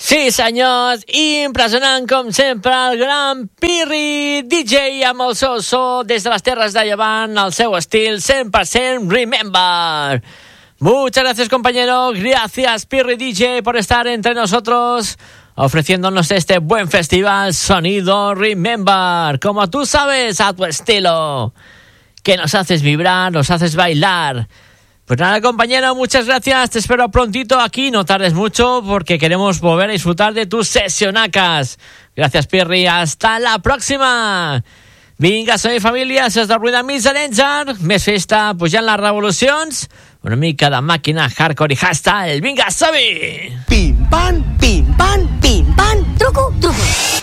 Sí, senyors, impressionant com sempre el gran Pirri DJ amb el seu so des de les Terres de Llevant, el seu estil 100% Remember. Muchas gracias, compañero, gracias Pirri DJ por estar entre nosotros ofreciéndonos este buen festival Sonido Remember, como tú sabes, a tu estilo, que nos haces vibrar, nos haces bailar. Pues nada, compañero, muchas gracias. Te espero prontito aquí. No tardes mucho porque queremos volver a disfrutar de tus sesionacas. Gracias, Pirri. Hasta la próxima. Vinga, som família. Si has de ruïnar Miss Danger, més festa, pujant les revolucions, una mica de màquina hardcore i hardstyle. Vinga, som-hi! Pim, pam, truco, truco.